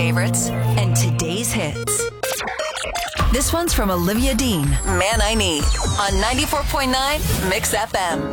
favorites and today's hits. This one's from Olivia Dean, Man I Need, on 94.9 Mix FM.